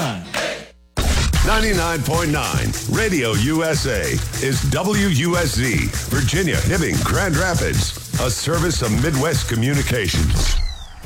99. 99.9 Radio USA is WUSZ, Virginia, Hibbing, Grand Rapids, a service of Midwest Communications.